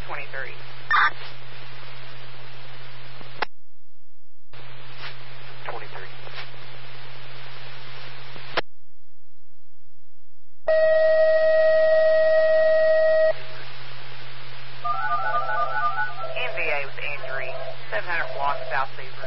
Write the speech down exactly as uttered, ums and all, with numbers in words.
twenty-three. twenty-three. N V A with injury, seven hundred block South Beaver.